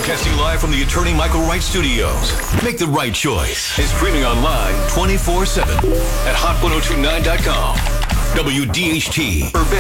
Broadcasting live from the Attorney Michael Wright Studios. Make the right choice. It's streaming online 24/7 at hot1029.com. WDHT Urbana.